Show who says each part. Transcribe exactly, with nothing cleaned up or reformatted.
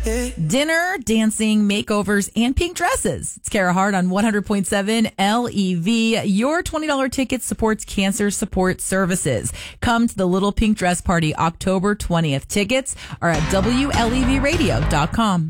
Speaker 1: Dinner, dancing, makeovers, and pink dresses. It's Kara Hart on one hundred point seven L E V. Your twenty dollars ticket supports cancer support services. Come to the Little Pink Dress Party October twentieth. Tickets are at W L E V radio dot com.